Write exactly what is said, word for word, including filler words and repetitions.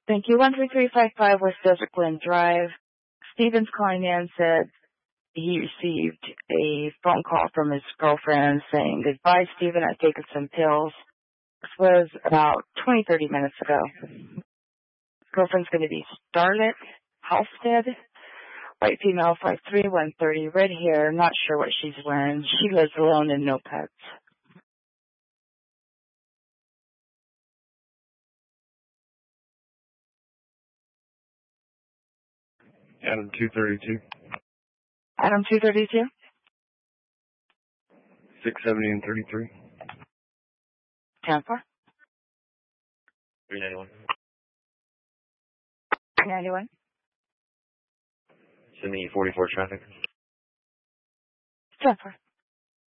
Thank you. one three three five five West Desert Glen Drive. Stephen's calling in, said he received a phone call from his girlfriend saying, "Goodbye, Stephen, I've taken some pills." This was about twenty, thirty minutes ago. His girlfriend's going to be Starlet Halstead, white female, five three, one thirty, red hair, not sure what she's wearing. She lives alone and no pets. Adam two thirty-two. Adam two thirty-two? six seventy and thirty-three. Tampa? three ninety-one. three ninety-one? Sydney forty-four traffic. Tampa.